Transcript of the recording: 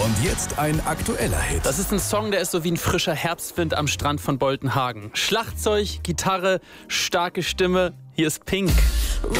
Und jetzt ein aktueller Hit. Das ist ein Song, der ist so wie ein frischer Herbstwind am Strand von Boltenhagen. Schlagzeug, Gitarre, starke Stimme. Hier ist Pink.